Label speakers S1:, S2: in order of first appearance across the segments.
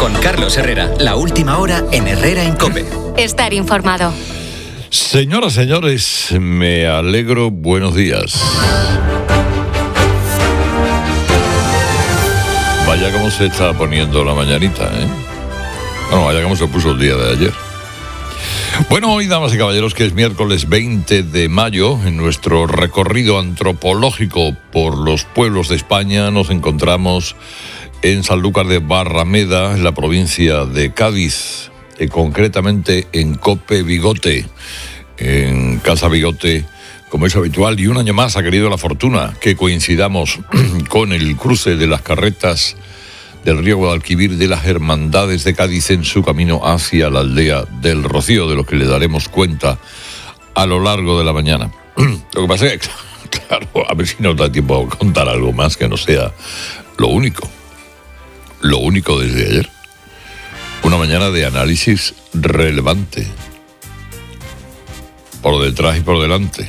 S1: Con Carlos Herrera, la última hora en Herrera en COPE.
S2: Estar informado.
S3: Señoras, señores, me alegro. Buenos días. Vaya cómo se está poniendo la mañanita, ¿eh? Bueno, vaya cómo se puso el día de ayer. Bueno, hoy, damas y caballeros, que es miércoles 20 de mayo, en nuestro recorrido antropológico por los pueblos de España, nos encontramos en Sanlúcar de Barrameda, en la provincia de Cádiz, concretamente en Cope Bigote, en Casa Bigote, como es habitual, y un año más ha querido la fortuna que coincidamos con el cruce de las carretas del río Guadalquivir de las Hermandades de Cádiz en su camino hacia la aldea del Rocío, de lo que le daremos cuenta a lo largo de la mañana. Lo que pasa es que, claro, a ver si nos da tiempo a contar algo más que no sea lo único desde ayer. Una mañana de análisis relevante, por detrás y por delante.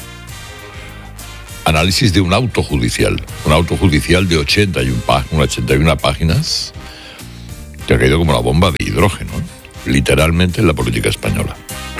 S3: Análisis de un auto judicial de 81 páginas, que ha caído como una bomba de hidrógeno, literalmente, en la política española.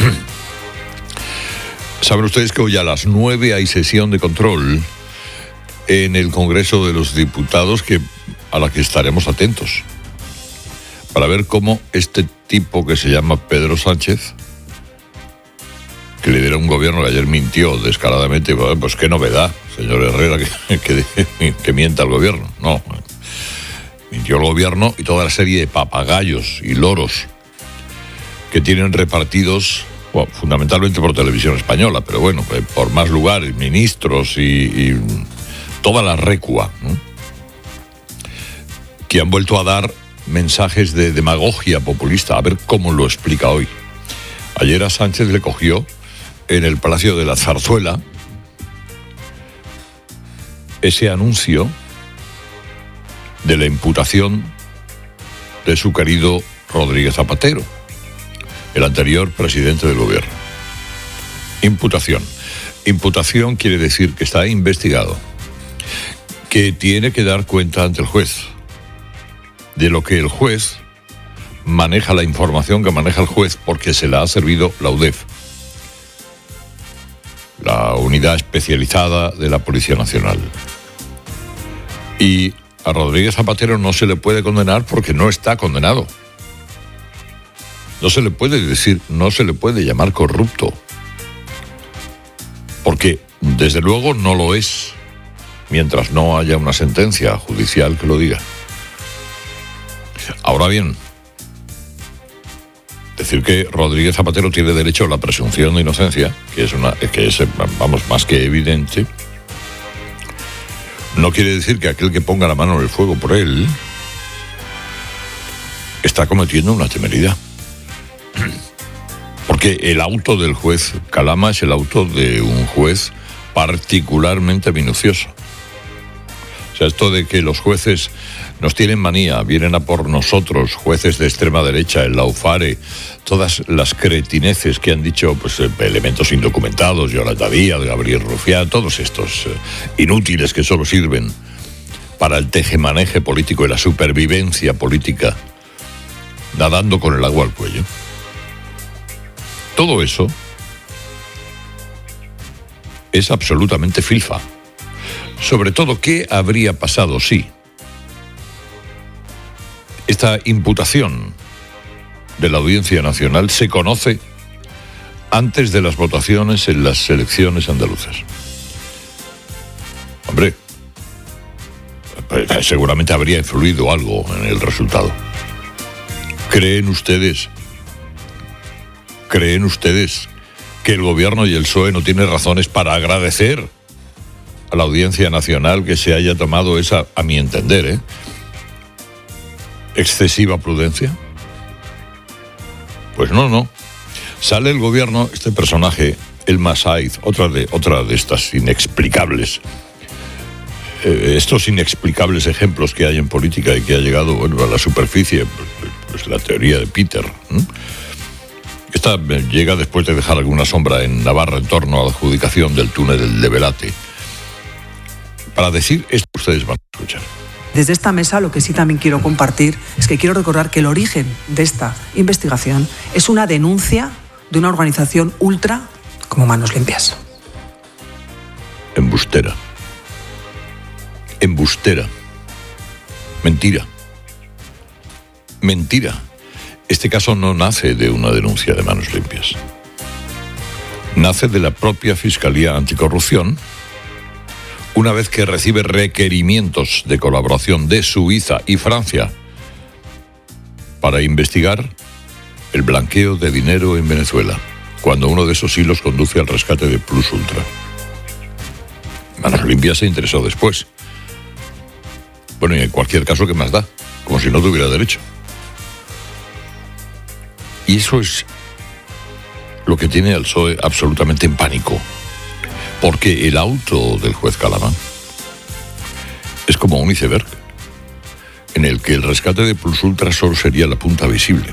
S3: Saben ustedes que hoy a las 9 hay sesión de control en el Congreso de los Diputados, a la que estaremos atentos, para ver cómo este tipo que se llama Pedro Sánchez, que lidera un gobierno que ayer mintió descaradamente, pues qué novedad, señor Herrera, que mienta el gobierno. No, mintió el gobierno y toda la serie de papagayos y loros que tienen repartidos, bueno, fundamentalmente por Televisión Española, pero bueno, por más lugares, ministros y toda la recua, ¿no?, que han vuelto a dar mensajes de demagogia populista. A ver cómo lo explica hoy. Ayer a Sánchez le cogió en el Palacio de la Zarzuela ese anuncio de la imputación de su querido Rodríguez Zapatero, el anterior presidente del gobierno. Imputación quiere decir que está investigado, que tiene que dar cuenta ante el juez de lo que el juez maneja, la información que maneja el juez, porque se la ha servido la UDEF, la unidad especializada de la Policía Nacional. Y a Rodríguez Zapatero no se le puede condenar porque no está condenado. No se le puede decir, no se le puede llamar corrupto, porque desde luego no lo es, mientras no haya una sentencia judicial que lo diga. Ahora bien, decir que Rodríguez Zapatero tiene derecho a la presunción de inocencia, que es más que evidente, no quiere decir que aquel que ponga la mano en el fuego por él está cometiendo una temeridad. Porque el auto del juez Calama es el auto de un juez particularmente minucioso. O sea, esto de que los jueces nos tienen manía, vienen a por nosotros, jueces de extrema derecha, el Laufare, todas las cretineces que han dicho, pues, elementos indocumentados, Yolanda Díaz, Gabriel Rufián, todos estos inútiles que solo sirven para el tejemaneje político y la supervivencia política, nadando con el agua al cuello. Todo eso es absolutamente filfa. Sobre todo, ¿qué habría pasado si esta imputación de la Audiencia Nacional se conoce antes de las votaciones en las elecciones andaluzas? Hombre, seguramente habría influido algo en el resultado. ¿Creen ustedes que el gobierno y el PSOE no tienen razones para agradecer a la Audiencia Nacional que se haya tomado esa, a mi entender, excesiva prudencia? Pues no. Sale el gobierno, este personaje, el Masaiz, otra de estas inexplicables, estos inexplicables ejemplos que hay en política y que ha llegado, bueno, a la superficie, pues la teoría de Peter. Esta llega después de dejar alguna sombra en Navarra en torno a la adjudicación del túnel de Velate. Para decir esto, ustedes van a escuchar.
S2: Desde esta mesa lo que sí también quiero compartir es que quiero recordar que el origen de esta investigación es una denuncia de una organización ultra como Manos Limpias.
S3: Embustera. Embustera. Mentira. Mentira. Este caso no nace de una denuncia de Manos Limpias. Nace de la propia Fiscalía Anticorrupción, una vez que recibe requerimientos de colaboración de Suiza y Francia para investigar el blanqueo de dinero en Venezuela, cuando uno de esos hilos conduce al rescate de Plus Ultra. Manos Limpias se interesó después. Bueno, y en cualquier caso, ¿qué más da? Como si no tuviera derecho. Y eso es lo que tiene al PSOE absolutamente en pánico. Porque el auto del juez Calama es como un iceberg, en el que el rescate de Plus Ultra solo sería la punta visible.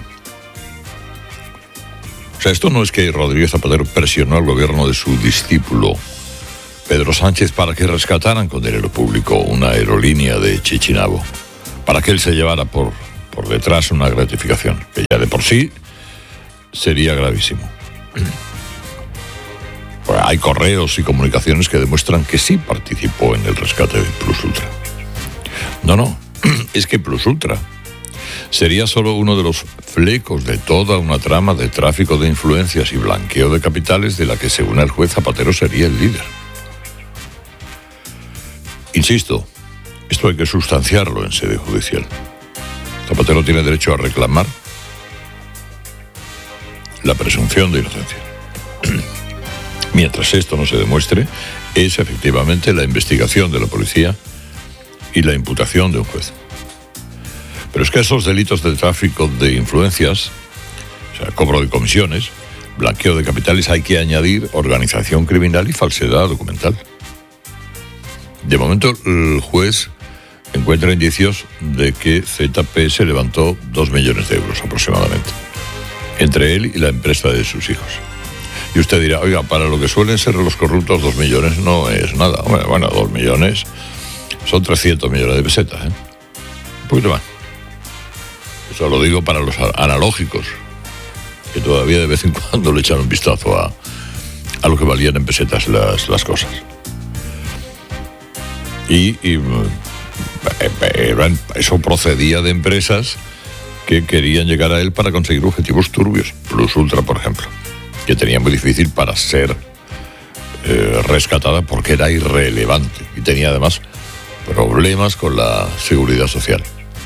S3: O sea, esto no es que Rodríguez Zapatero presionó al gobierno de su discípulo Pedro Sánchez para que rescataran con dinero público una aerolínea de Chichinabo, para que él se llevara por detrás una gratificación, que ya de por sí sería gravísimo. Pues hay correos y comunicaciones que demuestran que sí participó en el rescate de Plus Ultra. No, es que Plus Ultra sería solo uno de los flecos de toda una trama de tráfico de influencias y blanqueo de capitales de la que, según el juez Zapatero, sería el líder. Insisto, esto hay que sustanciarlo en sede judicial. Zapatero tiene derecho a reclamar la presunción de inocencia. Mientras esto no se demuestre, es efectivamente la investigación de la policía y la imputación de un juez. Pero es que a esos delitos de tráfico de influencias, o sea, cobro de comisiones, blanqueo de capitales, hay que añadir organización criminal y falsedad documental. De momento, el juez encuentra indicios de que ZP se levantó 2 millones de euros aproximadamente, entre él y la empresa de sus hijos. Y usted dirá, oiga, para lo que suelen ser los corruptos, 2 millones no es nada. Bueno, 2 millones son 300 millones de pesetas, ¿eh? Un poquito más. Eso lo digo para los analógicos, que todavía de vez en cuando le echan un vistazo a lo que valían en pesetas las cosas. Y eso procedía de empresas que querían llegar a él para conseguir objetivos turbios. Plus Ultra, por ejemplo, que tenía muy difícil para ser rescatada porque era irrelevante y tenía además problemas con la seguridad social.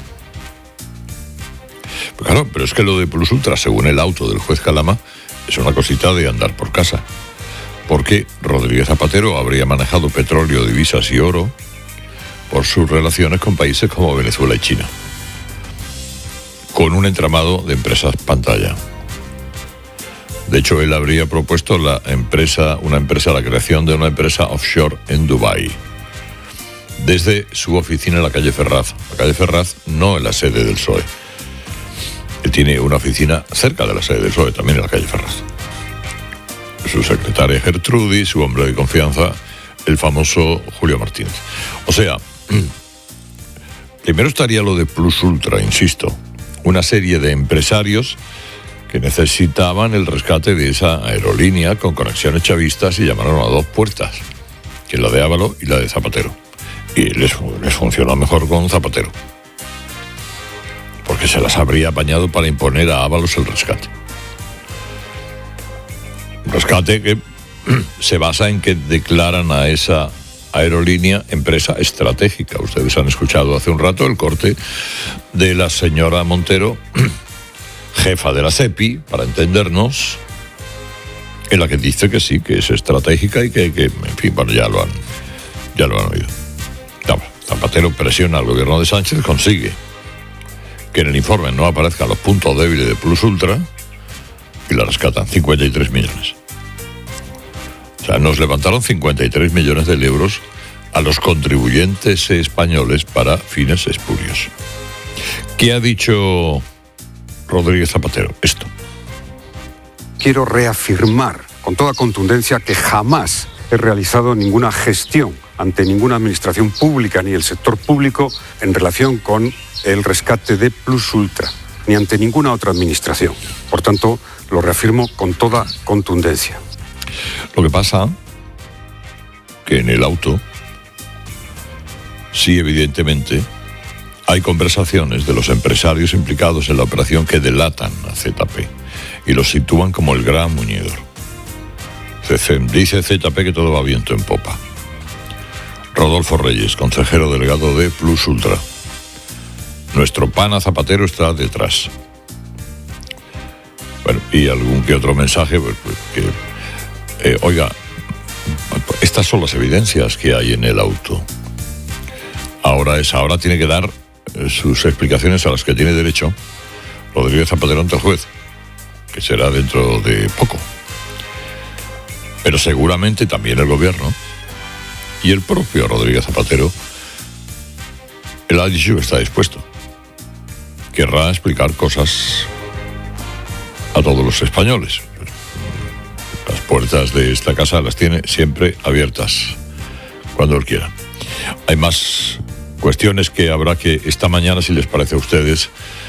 S3: Claro, pero es que lo de Plus Ultra, según el auto del juez Calama, es una cosita de andar por casa, porque Rodríguez Zapatero habría manejado petróleo, divisas y oro por sus relaciones con países como Venezuela y China, con un entramado de empresas pantalla. De hecho, él habría propuesto la creación de una empresa offshore en Dubái, desde su oficina en la calle Ferraz. La calle Ferraz no en la sede del PSOE. Él tiene una oficina cerca de la sede del PSOE, también en la calle Ferraz. Su secretaria Gertrudis, su hombre de confianza, el famoso Julio Martínez. O sea, primero estaría lo de Plus Ultra, insisto, una serie de empresarios que necesitaban el rescate de esa aerolínea con conexiones chavistas y llamaron a 2 puertas, que es la de Ábalos y la de Zapatero. Y les funcionó mejor con Zapatero, porque se las habría apañado para imponer a Ábalos el rescate. Un rescate que se basa en que declaran a esa aerolínea empresa estratégica. Ustedes han escuchado hace un rato el corte de la señora Montero, jefa de la SEPI, para entendernos, en la que dice que sí, que es estratégica y que en fin, bueno, ya lo han oído. Zapatero presiona al gobierno de Sánchez, consigue que en el informe no aparezcan los puntos débiles de Plus Ultra y la rescatan 53 millones. O sea, nos levantaron 53 millones de euros a los contribuyentes españoles para fines espurios. ¿Qué ha dicho Rodríguez Zapatero? Esto.
S4: Quiero reafirmar con toda contundencia que jamás he realizado ninguna gestión ante ninguna administración pública ni el sector público en relación con el rescate de Plus Ultra, ni ante ninguna otra administración. Por tanto, lo reafirmo con toda contundencia.
S3: Lo que pasa que en el auto, sí, evidentemente, hay conversaciones de los empresarios implicados en la operación que delatan a ZP y los sitúan como el gran muñidor. Dice ZP que todo va viento en popa. Rodolfo Reyes, consejero delegado de Plus Ultra. Nuestro pana Zapatero está detrás. Bueno, y algún que otro mensaje que, oiga, estas son las evidencias que hay en el auto. Ahora tiene que dar sus explicaciones a las que tiene derecho Rodríguez Zapatero ante el juez, que será dentro de poco. Pero seguramente también el gobierno y el propio Rodríguez Zapatero, él ha dicho que está dispuesto. Querrá explicar cosas a todos los españoles. Las puertas de esta casa las tiene siempre abiertas, cuando él quiera. Hay más cuestiones que habrá que esta mañana, si les parece a ustedes,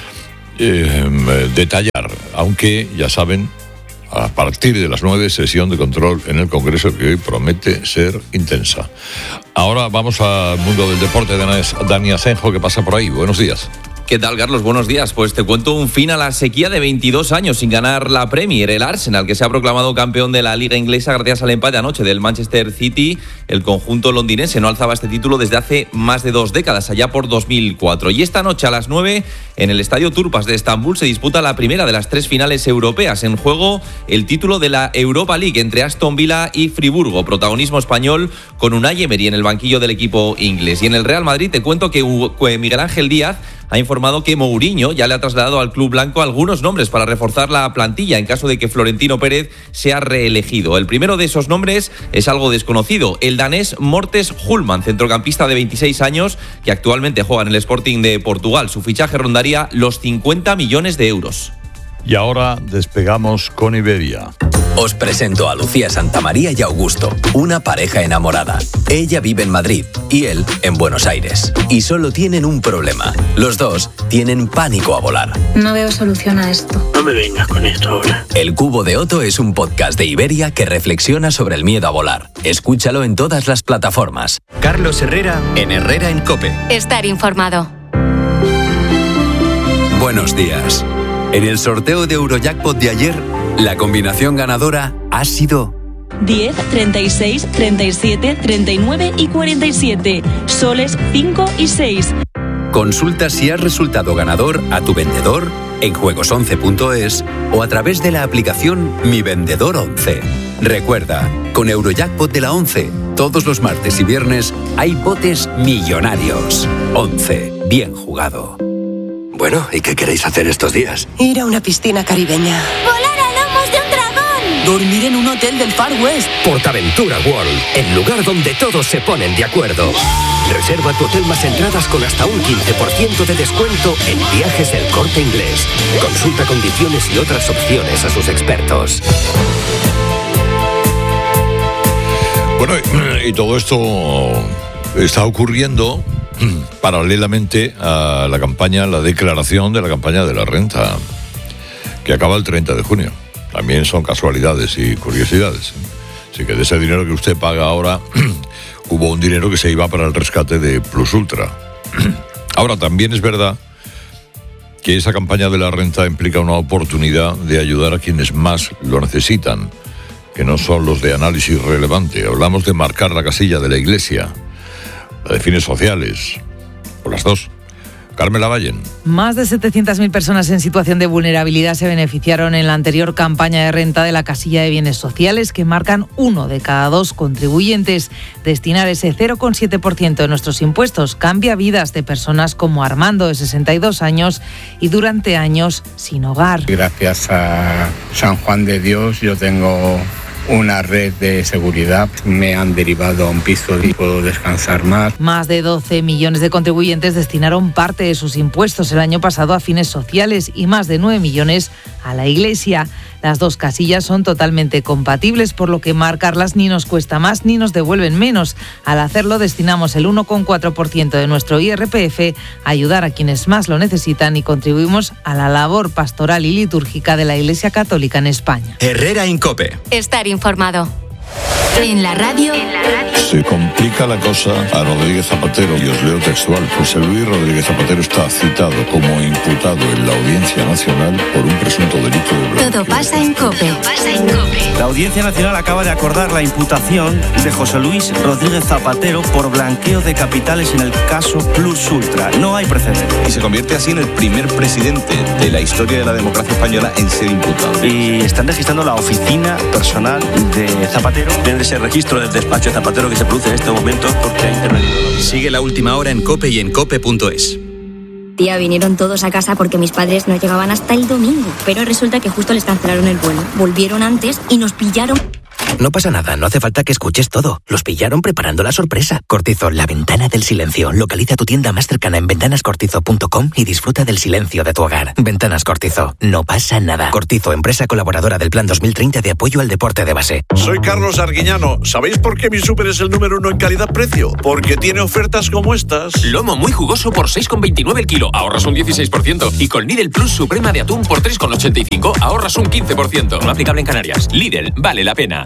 S3: detallar, aunque ya saben, a partir de las 9, sesión de control en el Congreso que hoy promete ser intensa. Ahora vamos al mundo del deporte. Dani Asenjo, que pasa por ahí. Buenos días.
S5: ¿Qué tal, Carlos? Buenos días. Pues te cuento un fin a la sequía de 22 años sin ganar la Premier. El Arsenal, que se ha proclamado campeón de la Liga Inglesa gracias al empate anoche del Manchester City. El conjunto londinense no alzaba este título desde hace más de 2 décadas, allá por 2004. Y esta noche a las 9, en el Estadio Turpas de Estambul, se disputa la primera de las 3 finales europeas. En juego el título de la Europa League entre Aston Villa y Friburgo. Protagonismo español con Unai Emery en el banquillo del equipo inglés. Y en el Real Madrid te cuento que Miguel Ángel Díaz ha informado que Mourinho ya le ha trasladado al club blanco algunos nombres para reforzar la plantilla en caso de que Florentino Pérez sea reelegido. El primero de esos nombres es algo desconocido, el danés Mortes Hulman, centrocampista de 26 años que actualmente juega en el Sporting de Portugal. Su fichaje rondaría los 50 millones de euros.
S3: Y ahora despegamos con Iberia.
S1: Os presento a Lucía Santamaría y Augusto, una pareja enamorada. Ella vive en Madrid y él en Buenos Aires. Y solo tienen un problema. Los dos tienen pánico a volar.
S6: No veo solución a esto.
S7: No me vengas con esto ahora.
S1: El Cubo de Otto es un podcast de Iberia que reflexiona sobre el miedo a volar. Escúchalo en todas las plataformas.
S8: Carlos Herrera en Herrera en COPE.
S9: Estar informado.
S1: Buenos días. En el sorteo de Eurojackpot de ayer, la combinación ganadora ha sido
S10: 10, 36, 37, 39 y 47. Soles 5 y 6.
S1: Consulta si has resultado ganador a tu vendedor en juegos11.es o a través de la aplicación Mi Vendedor 11. Recuerda, con Eurojackpot de la 11, todos los martes y viernes hay botes millonarios. 11. Bien jugado.
S8: Bueno, ¿y qué queréis hacer estos días?
S11: Ir a una piscina caribeña.
S9: ¡Volar a lomos de un dragón!
S11: Dormir en un hotel del Far West.
S8: Portaventura World, el lugar donde todos se ponen de acuerdo. Reserva tu hotel más entradas con hasta un 15% de descuento en Viajes del Corte Inglés. Consulta condiciones y otras opciones a sus expertos.
S3: Bueno, y todo esto está ocurriendo paralelamente a la campaña, la declaración de la campaña de la renta, que acaba el 30 de junio. También son casualidades y curiosidades. Así que de ese dinero que usted paga ahora, hubo un dinero que se iba para el rescate de Plus Ultra. Ahora, también es verdad que esa campaña de la renta implica una oportunidad de ayudar a quienes más lo necesitan, que no son los de análisis relevante. Hablamos de marcar la casilla de la Iglesia, la de fines sociales, o las dos. Carmen Lavallen.
S12: Más de 700.000 personas en situación de vulnerabilidad se beneficiaron en la anterior campaña de renta de la casilla de bienes sociales, que marcan 1 de cada 2 contribuyentes. Destinar ese 0,7% de nuestros impuestos cambia vidas de personas como Armando, de 62 años, y durante años sin hogar.
S13: Gracias a San Juan de Dios yo tengo una red de seguridad, me han derivado a un piso y puedo descansar más.
S12: Más de 12 millones de contribuyentes destinaron parte de sus impuestos el año pasado a fines sociales y más de 9 millones a la Iglesia. Las dos casillas son totalmente compatibles, por lo que marcarlas ni nos cuesta más ni nos devuelven menos. Al hacerlo, destinamos el 1,4% de nuestro IRPF a ayudar a quienes más lo necesitan y contribuimos a la labor pastoral y litúrgica de la Iglesia Católica en España.
S8: Herrera en COPE.
S9: Estar informado. En la radio.
S3: Se complica la cosa a Rodríguez Zapatero, y os leo textual. José Luis Rodríguez Zapatero está citado como imputado en la Audiencia Nacional por un presunto delito de blanqueo.
S9: Todo pasa en COPE.
S7: La Audiencia Nacional acaba de acordar la imputación de José Luis Rodríguez Zapatero por blanqueo de capitales en el caso Plus Ultra. No hay precedentes.
S14: Y se convierte así en el primer presidente de la historia de la democracia española en ser imputado.
S7: Y están registrando la oficina personal de Zapatero.
S14: Desde ese registro del despacho de Zapatero que se produce en este momento porque ha intervenido.
S8: Sigue la última hora en COPE y en COPE.es.
S6: Tía, vinieron todos a casa porque mis padres no llegaban hasta el domingo. Pero resulta que justo les cancelaron el vuelo. Volvieron antes y nos pillaron.
S15: No pasa nada, no hace falta que escuches todo. Los pillaron preparando la sorpresa. Cortizol, la ventana del silencio. Localiza tu tienda más cercana en ventanascortizo.com y disfruta del silencio de tu hogar. Ventanas Cortizo, no pasa nada. Cortizo, empresa colaboradora del Plan 2030 de apoyo al deporte de base.
S16: Soy Carlos Arguiñano. ¿Sabéis por qué mi súper es el número 1 en calidad-precio? Porque tiene ofertas como estas.
S17: Lomo muy jugoso por 6,29 el kilo, ahorras un 16%. Y con Lidl Plus Suprema de atún por 3,85, ahorras un 15%. No aplicable en Canarias. Lidl, vale la pena.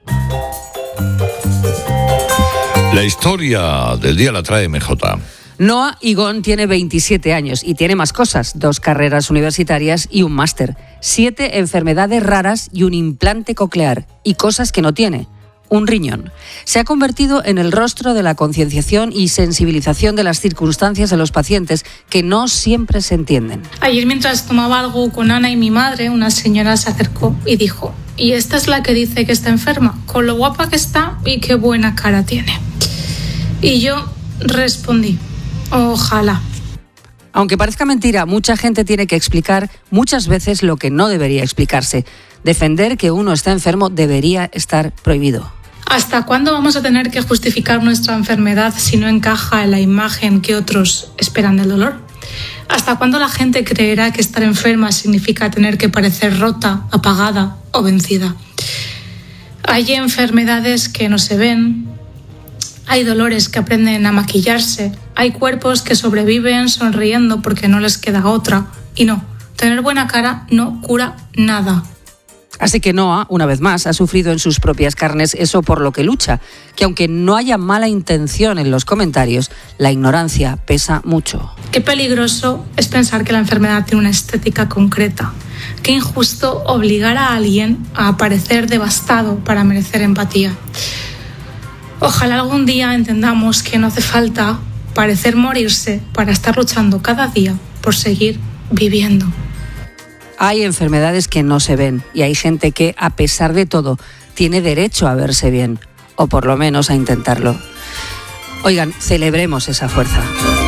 S3: La historia del día la trae MJ.
S18: Noah Igón tiene 27 años y tiene más cosas, 2 carreras universitarias y un máster, 7 enfermedades raras y un implante coclear, y cosas que no tiene, un riñón. Se ha convertido en el rostro de la concienciación y sensibilización de las circunstancias de los pacientes que no siempre se entienden.
S19: Ayer, mientras tomaba algo con Ana y mi madre, una señora se acercó y dijo: ¿y esta es la que dice que está enferma? Con lo guapa que está y qué buena cara tiene. Y yo respondí: ojalá.
S18: Aunque parezca mentira, mucha gente tiene que explicar muchas veces lo que no debería explicarse. Defender que uno está enfermo debería estar prohibido.
S19: ¿Hasta cuándo vamos a tener que justificar nuestra enfermedad si no encaja en la imagen que otros esperan del dolor? ¿Hasta cuándo la gente creerá que estar enferma significa tener que parecer rota, apagada o vencida? Hay enfermedades que no se ven, hay dolores que aprenden a maquillarse, hay cuerpos que sobreviven sonriendo porque no les queda otra. Y no, tener buena cara no cura nada.
S18: Así que Noah, una vez más, ha sufrido en sus propias carnes eso por lo que lucha, que aunque no haya mala intención en los comentarios, la ignorancia pesa mucho.
S19: Qué peligroso es pensar que la enfermedad tiene una estética concreta. Qué injusto obligar a alguien a aparecer devastado para merecer empatía. Ojalá algún día entendamos que no hace falta parecer morirse para estar luchando cada día por seguir viviendo.
S18: Hay enfermedades que no se ven y hay gente que, a pesar de todo, tiene derecho a verse bien, o por lo menos a intentarlo. Oigan, celebremos esa fuerza.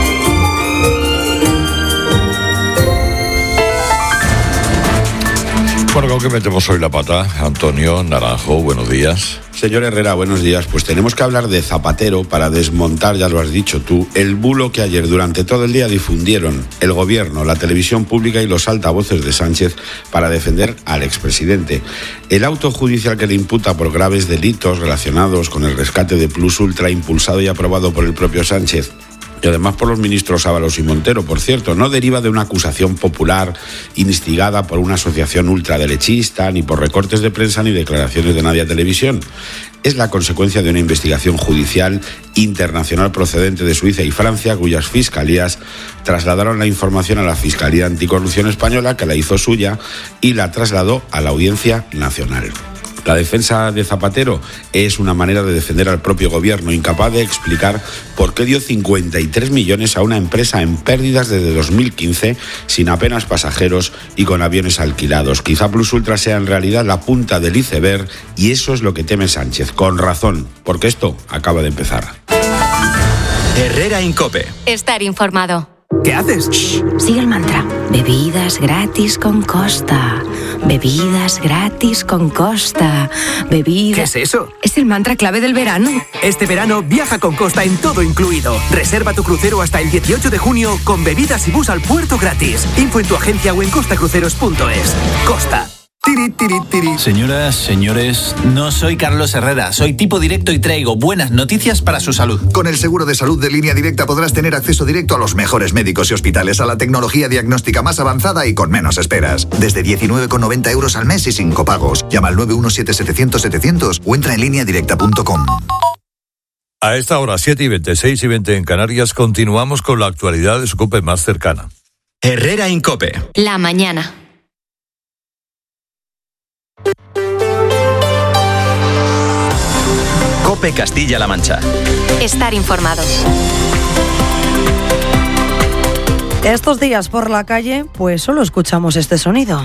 S3: Bueno, ¿con qué metemos hoy la pata? Antonio Naranjo, buenos días.
S20: Señor Herrera, buenos días. Pues tenemos que hablar de Zapatero para desmontar, ya lo has dicho tú, el bulo que ayer durante todo el día difundieron el gobierno, la televisión pública y los altavoces de Sánchez para defender al expresidente. El auto judicial que le imputa por graves delitos relacionados con el rescate de Plus Ultra, impulsado y aprobado por el propio Sánchez, y además por los ministros Ábalos y Montero, por cierto, no deriva de una acusación popular instigada por una asociación ultraderechista, ni por recortes de prensa ni declaraciones de Nadia Televisión. Es la consecuencia de una investigación judicial internacional procedente de Suiza y Francia, cuyas fiscalías trasladaron la información a la Fiscalía Anticorrupción Española, que la hizo suya y la trasladó a la Audiencia Nacional. La defensa de Zapatero es una manera de defender al propio gobierno, incapaz de explicar por qué dio 53 millones a una empresa en pérdidas desde 2015, sin apenas pasajeros y con aviones alquilados. Quizá Plus Ultra sea en realidad la punta del iceberg y eso es lo que teme Sánchez, con razón, porque esto acaba de empezar.
S8: Herrera en COPE.
S9: Estar informado.
S11: ¿Qué haces?
S6: Shh, sigue el mantra. Bebidas gratis con Costa. Bebidas gratis con Costa. Bebidas...
S11: ¿Qué es eso?
S6: Es el mantra clave del verano.
S11: Este verano viaja con Costa en todo incluido. Reserva tu crucero hasta el 18 de junio con bebidas y bus al puerto gratis. Info en tu agencia o en costacruceros.es. Costa.
S21: Tiri, tiri, tiri.
S22: Señoras, señores, no soy Carlos Herrera, soy tipo directo y traigo buenas noticias para su salud.
S21: Con el seguro de salud de Línea Directa podrás tener acceso directo a los mejores médicos y hospitales, a la tecnología diagnóstica más avanzada y con menos esperas. Desde 19,90 euros al mes y sin copagos. Llama al 917-700-700 o entra en lineadirecta.com.
S3: A esta hora, 7:20, 6:20 en Canarias, continuamos con la actualidad de su COPE más cercana.
S23: Herrera en COPE.
S9: La mañana.
S23: COPE Castilla-La Mancha.
S9: Estar informado.
S24: Estos días por la calle, pues solo escuchamos este sonido.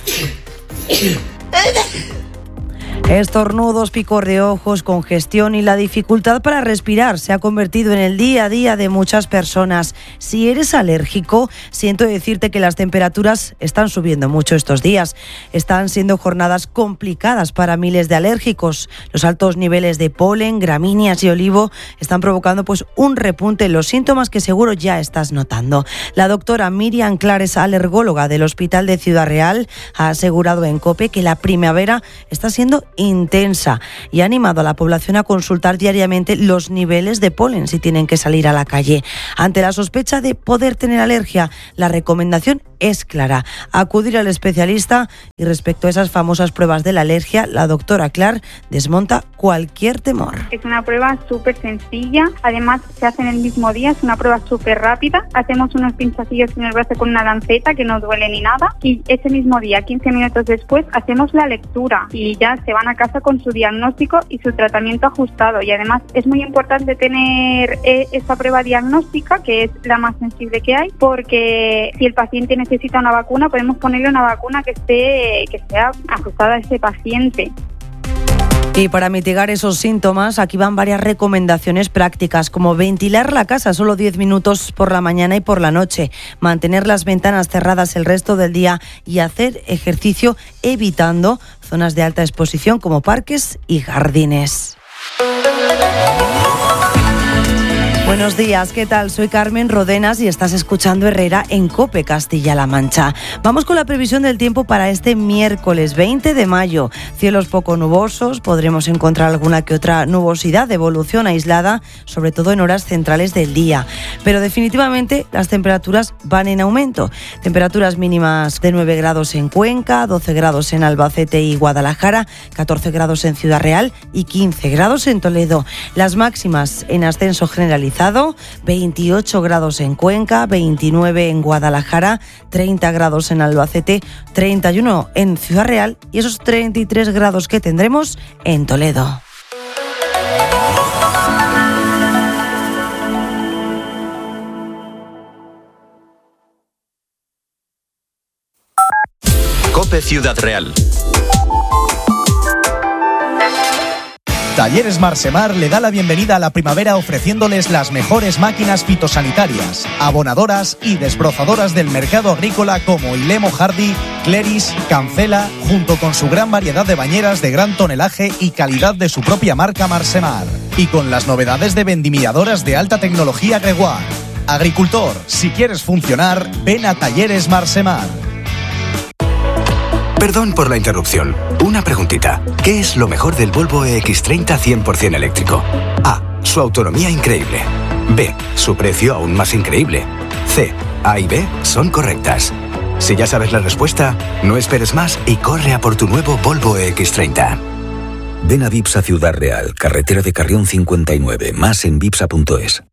S24: Estornudos, picor de ojos, congestión y la dificultad para respirar se ha convertido en el día a día de muchas personas. Si eres alérgico, siento decirte que las temperaturas están subiendo mucho estos días. Están siendo jornadas complicadas para miles de alérgicos. Los altos niveles de polen, gramíneas y olivo están provocando pues un repunte en los síntomas que seguro ya estás notando. La doctora Miriam Clares, alergóloga del Hospital de Ciudad Real, ha asegurado en COPE que la primavera está siendo intensa y ha animado a la población a consultar diariamente los niveles de polen si tienen que salir a la calle. Ante la sospecha de poder tener alergia, la recomendación es clara: acudir al especialista. Y respecto a esas famosas pruebas de la alergia, la doctora Clar desmonta cualquier temor.
S25: Es una prueba súper sencilla, además se hace en el mismo día, es una prueba súper rápida. Hacemos unos pinchacillos en el brazo con una lanceta que no duele ni nada y ese mismo día, 15 minutos después, hacemos la lectura y ya se van a casa con su diagnóstico y su tratamiento ajustado. Y además es muy importante tener esta prueba diagnóstica, que es la más sensible que hay, porque si el paciente necesita una vacuna, podemos ponerle una vacuna que sea ajustada a ese paciente.
S24: Y para mitigar esos síntomas, aquí van varias recomendaciones prácticas, como ventilar la casa solo 10 minutos por la mañana y por la noche, mantener las ventanas cerradas el resto del día y hacer ejercicio evitando zonas de alta exposición como parques y jardines. Buenos días, ¿qué tal? Soy Carmen Rodenas y estás escuchando Herrera en COPE Castilla-La Mancha. Vamos con la previsión del tiempo para este miércoles 20 de mayo. Cielos poco nubosos, podremos encontrar alguna que otra nubosidad de evolución aislada, sobre todo en horas centrales del día. Pero definitivamente las temperaturas van en aumento. Temperaturas mínimas de 9 grados en Cuenca, 12 grados en Albacete y Guadalajara, 14 grados en Ciudad Real y 15 grados en Toledo. Las máximas en ascenso generalizado, 28 grados en Cuenca, 29 en Guadalajara, 30 grados en Albacete, 31 en Ciudad Real y esos 33 grados que tendremos en Toledo.
S23: COPE Ciudad Real.
S26: Talleres Marsemar le da la bienvenida a la primavera ofreciéndoles las mejores máquinas fitosanitarias, abonadoras y desbrozadoras del mercado agrícola como Ilemo Hardy, Cleris, Cancela, junto con su gran variedad de bañeras de gran tonelaje y calidad de su propia marca Marsemar. Y con las novedades de vendimilladoras de alta tecnología Gregoire. Agricultor, si quieres funcionar, ven a Talleres Marsemar.
S27: Perdón por la interrupción. Una preguntita. ¿Qué es lo mejor del Volvo EX30 100% eléctrico? A. Su autonomía increíble. B. Su precio aún más increíble. C. A y B son correctas. Si ya sabes la respuesta, no esperes más y corre a por tu nuevo Volvo EX30.
S1: Ven a Vipsa Ciudad Real, carretera de Carrión 59, más en vipsa.es.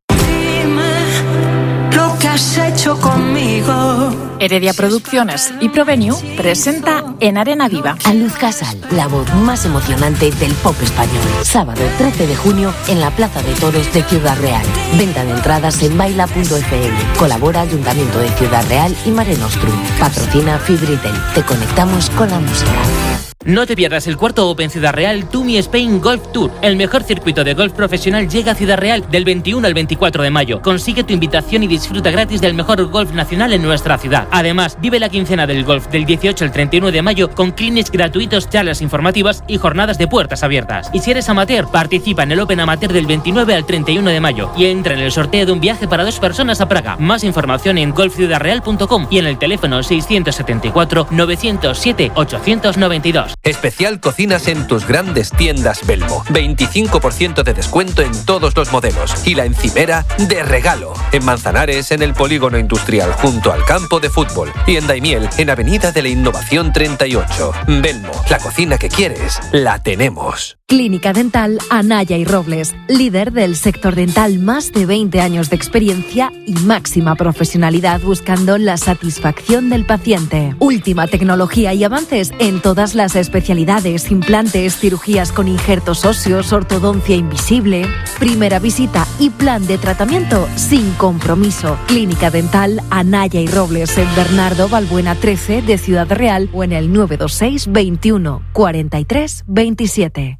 S28: Lo que has hecho conmigo.
S29: Heredia Producciones y Provenue presenta En Arena Viva
S30: a Luz Casal, la voz más emocionante del pop español. Sábado 13 de junio en la Plaza de Toros de Ciudad Real. Venta de entradas en baila.fm. Colabora Ayuntamiento de Ciudad Real y Mare Nostrum. Patrocina Fibritel. Te conectamos con la música.
S2: No te pierdas el cuarto Open Ciudad Real TUMI Spain Golf Tour. El mejor circuito de golf profesional llega a Ciudad Real del 21 al 24 de mayo. Consigue tu invitación y disfruta gratis del mejor golf nacional en nuestra ciudad. Además, vive la quincena del golf del 18 al 31 de mayo con clinics gratuitos, charlas informativas y jornadas de puertas abiertas. Y si eres amateur, participa en el Open Amateur del 29 al 31 de mayo y entra en el sorteo de un viaje para 2 personas a Praga. Más información en golfciudadreal.com y en el teléfono 674 907 892.
S4: Especial cocinas en tus grandes tiendas Belmo. 25% de descuento en todos los modelos. Y la encimera de regalo. En Manzanares, en el Polígono Industrial, junto al campo de fútbol. Y en Daimiel, en Avenida de la Innovación 38. Belmo, la cocina que quieres, la tenemos.
S5: Clínica Dental Anaya y Robles, líder del sector dental, más de 20 años de experiencia y máxima profesionalidad buscando la satisfacción del paciente. Última tecnología y avances en todas las especialidades, implantes, cirugías con injertos óseos, ortodoncia invisible. Primera visita y plan de tratamiento sin compromiso. Clínica Dental Anaya y Robles en Bernardo Balbuena 13 de Ciudad Real o en el 926 21 43 27.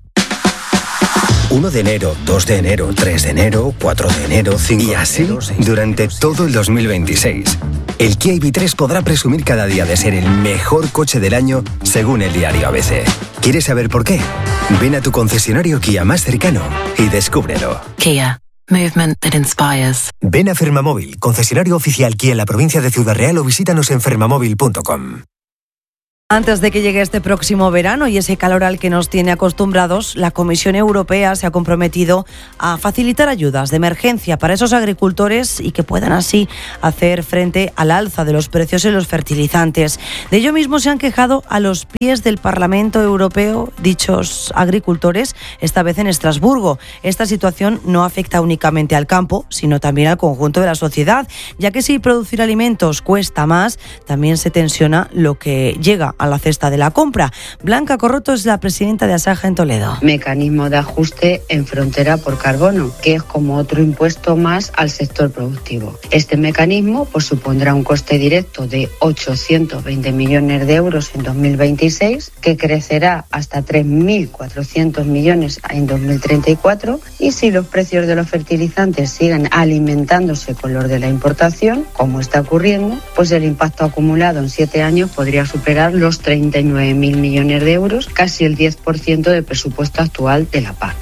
S7: 1 de enero, 2 de enero, 3 de enero, 4 de enero, 5 de enero... Y así, durante todo el 2026. El Kia EV3 podrá presumir cada día de ser el mejor coche del año, según el diario ABC. ¿Quieres saber por qué? Ven a tu concesionario Kia más cercano y descúbrelo.
S30: Kia. Movement that inspires.
S7: Ven a Fermamóvil, concesionario oficial Kia en la provincia de Ciudad Real, o visítanos en fermamóvil.com.
S24: Antes de que llegue este próximo verano y ese calor al que nos tiene acostumbrados, la Comisión Europea se ha comprometido a facilitar ayudas de emergencia para esos agricultores y que puedan así hacer frente al alza de los precios en los fertilizantes. De ello mismo se han quejado a los pies del Parlamento Europeo dichos agricultores, esta vez en Estrasburgo. Esta situación no afecta únicamente al campo, sino también al conjunto de la sociedad, ya que si producir alimentos cuesta más, también se tensiona lo que llega a la cesta de la compra. Blanca Corroto es la presidenta de Asaja en Toledo.
S10: Mecanismo de ajuste en frontera por carbono, que es como otro impuesto más al sector productivo. Este mecanismo supondrá un coste directo de 820 millones de euros en 2026, que crecerá hasta 3.400 millones en 2034, y si los precios de los fertilizantes siguen alimentándose con los de la importación, como está ocurriendo, el impacto acumulado en 7 años podría superar los 39.000 millones de euros, casi el 10% del presupuesto actual de la PAC.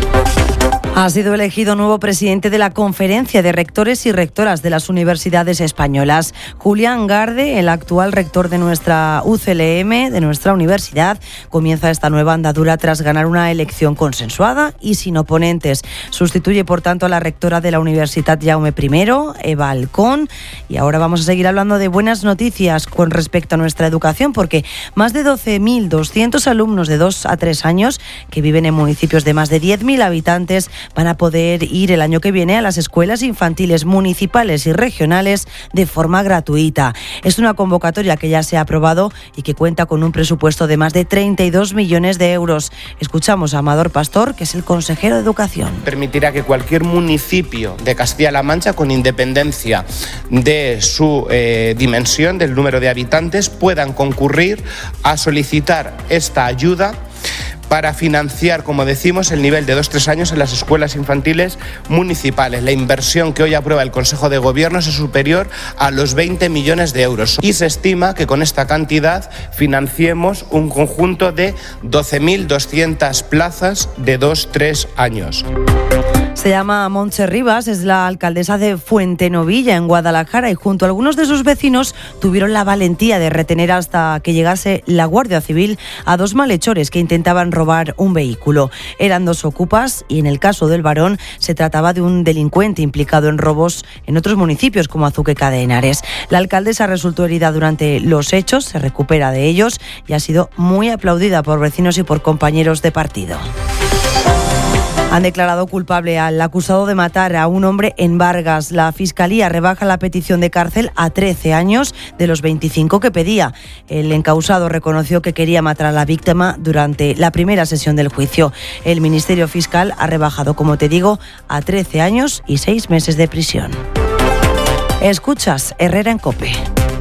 S24: Ha sido elegido nuevo presidente de la Conferencia de Rectores y Rectoras de las Universidades Españolas. Julián Garde, el actual rector de nuestra UCLM, de nuestra universidad, comienza esta nueva andadura tras ganar una elección consensuada y sin oponentes. Sustituye, por tanto, a la rectora de la Universitat Jaume I, Eva Alcón. Y ahora vamos a seguir hablando de buenas noticias con respecto a nuestra educación, porque más de 12.200 alumnos de 2 a 3 años que viven en municipios de más de 10.000 habitantes van a poder ir el año que viene a las escuelas infantiles municipales y regionales de forma gratuita. Es una convocatoria que ya se ha aprobado y que cuenta con un presupuesto de más de 32 millones de euros. Escuchamos a Amador Pastor, que es el consejero de Educación.
S12: Permitirá que cualquier municipio de Castilla-La Mancha, con independencia de su dimensión, del número de habitantes, puedan concurrir a solicitar esta ayuda para financiar, como decimos, el nivel de 2-3 años en las escuelas infantiles municipales. La inversión que hoy aprueba el Consejo de Gobierno es superior a los 20 millones de euros y se estima que con esta cantidad financiemos un conjunto de 12.200 plazas de 2-3 años.
S24: Se llama Montse Rivas, es la alcaldesa de Fuentenovilla, en Guadalajara, y junto a algunos de sus vecinos tuvieron la valentía de retener hasta que llegase la Guardia Civil a 2 malhechores que intentaban robar un vehículo. Eran 2 ocupas y en el caso del varón se trataba de un delincuente implicado en robos en otros municipios como Azuqueca de Henares. La alcaldesa resultó herida durante los hechos, se recupera de ellos y ha sido muy aplaudida por vecinos y por compañeros de partido. Han declarado culpable al acusado de matar a un hombre en Vargas. La Fiscalía rebaja la petición de cárcel a 13 años de los 25 que pedía. El encausado reconoció que quería matar a la víctima durante la primera sesión del juicio. El Ministerio Fiscal ha rebajado, como te digo, a 13 años y 6 meses de prisión. Escuchas Herrera en COPE.